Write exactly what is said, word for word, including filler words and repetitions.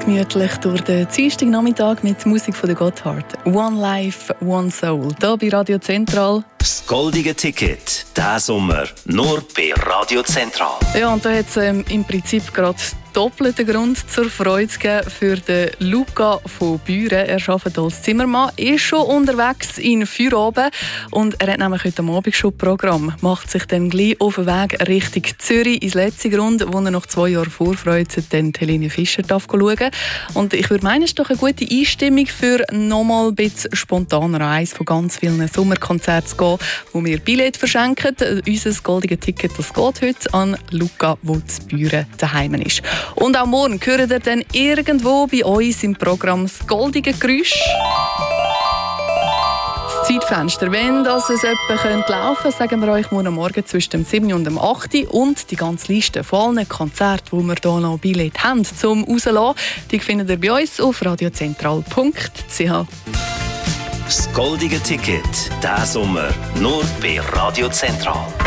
gemütlich durch den Dienstagnachmittag mit Musik von der Gotthard. One Life, One Soul. Hier bei Radio Zentral. Das goldige Ticket, diesen Sommer, nur bei Radio Zentral. Ja, und da hat es ähm, im Prinzip gerade doppelten Grund zur Freude gegeben für den Luca von Büren. Er arbeitet als Zimmermann, ist schon unterwegs in Feierabend und er hat nämlich heute Abend schon Programm. Macht sich dann gleich auf den Weg Richtung Zürich ins letzte Grund, wo er nach zwei Jahren Vorfreude dann Helene Fischer darf schauen. Und ich würde meinen, es ist doch eine gute Einstimmung für nochmal ein bisschen spontaner an eines von ganz vielen Sommerkonzerten zu gehen, wo wir Billett verschenken. Unser goldiges Ticket, das geht heute an Luca, der zu Büren daheim ist. Und auch morgen hören ihr dann irgendwo bei uns im Programm das goldige Geräusch. Das Zeitfenster, wenn das es etwa laufen könnte, sagen wir euch morgen Morgen zwischen dem sieben und dem acht. Und die ganze Liste von allen Konzerten, wo wir hier noch Billett haben zum Rauslassen, die findet ihr bei uns auf radiozentral punkt c h. Das goldige Ticket, diesen Sommer, nur bei Radio Zentral.